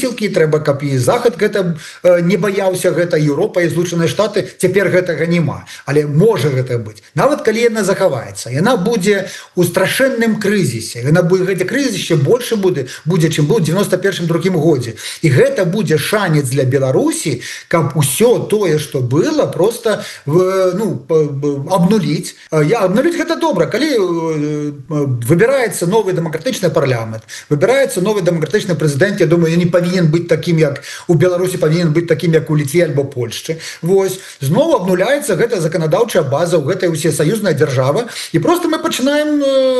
высілкі, трэба, каб і захад гэта не баяўся, гэта Еўропа і Злучаныя Штаты, цяпер гэтага няма, але можа гэта быць. Нават калі яна захаваецца, яна будзе у страшэнным крызісе, яна будзе, гэты крызіс яшчэ больше будзе, чым быў у 91-2 годзе. І гэта будзе шанец для Беларусі, каб усё тое, што было, просто обнуліць. Обнуліць гэта добра, калі выбираецца новый дэмакратычны парламент, выбираецца новый дэмакратычны прэзідэнт, я думаю, не павінен быць такім, як у Беларусі, павінен быць такім, як у Літве альбо Польшчы. Вось, зноў обнуляецца гэта заканадаўчая база, гэта ўсе саюзная дзяржава, і просто мы пачынаем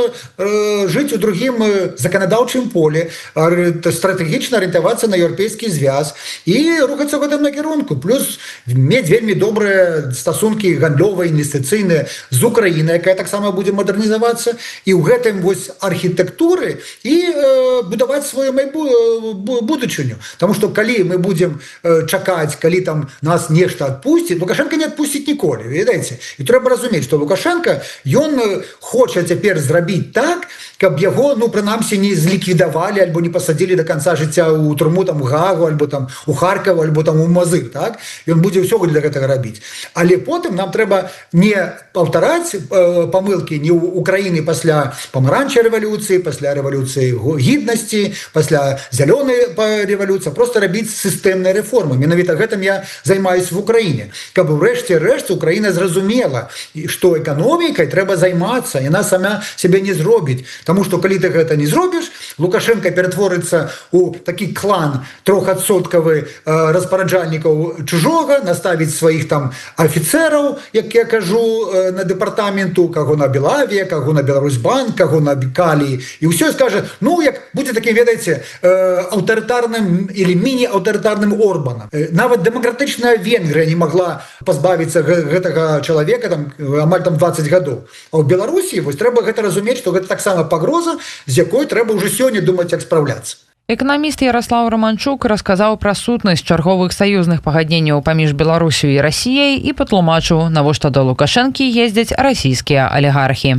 жыць у другім заканадаўчым поле, стратэгічна арыентавацца на еўрапейскі звяз і рухацца ў гэтым накірунку. Плюс мець вельмі добрыя стасункі гандлёвыя, інвестыцыйныя з Украінай, якая таксама будзе мадэрнізавацца, і ў гэтым вось архітэктуры і будаваць сваю будучыню. Таму што калі мы будзем чакаць, калі там нас нешта адпусціць, Лукашенко не адпусціць ніколі, ведаеце? І трэба разумець, што Лукашенко, ён хоча цяпер зрабіць так, каб яго, прынамсі, не зліквідавалі альбо не пасадзілі до канца жыцця ў турму там у Гаагу, альбо там у Харкаву, альбо там у Мазыр, так? Ён будзе ўсё для гэтага рабіць. Але потым нам трэба не паўтараць памылкі не ў Украіны пасля памаранчай рэвалюцыі, пасля рэвалюцыі гіднасці, пасля зялёнай рэвалюцыі, просто рабіць сістэмныя рэформы. Менавіта гэтым я займаюсь в Украіне. Каб у рэшце Украіна зразумела, што эканомікай трэба займацца, яна сама сябе не зробіць. Таму што калі ты гэта не зробіш, Лукашенко ператворыцца ў такі клан 3% распараджальнікаў чужога, наставіць сваіх там афіцераў, як я кажу, на дэпартаменту, каго на Белаве, каго на Беларусьбанк, каго на Каліі, і ўсё скажа, як будзе такім, ведаеце, аўтарытарным или міні-аўтарытарным Орбанам. Нават дэмакратычная Венгрыя не могла пазбавіцца гэтага чалавека там амаль 20 гадоў. А ў Беларусі вось трэба гэта разумець, што гэта таксама пагроза, з якой трэба ўжо сёння думаць, як спраўляцца. Эканаміст Ярослаў Романчук расказаў пра сутнасць чарговых саюзных пагадненняў паміж Беларусю і Расіяй і патлумачыў, навошта да Лукашэнкі ездзяць расійскія алігархі.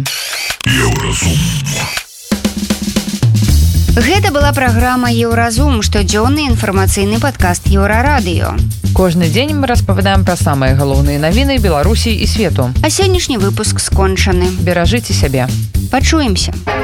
Гэта была праграма «Еўразум», штодзённы інфармацыйны падкаст Еўрарадыё. Кожны дзень мы распавядаем пра самыя галоўныя навіны Беларусі і свету. А сённяшні выпуск скончаны. Беражыце сябе. Пачуемся.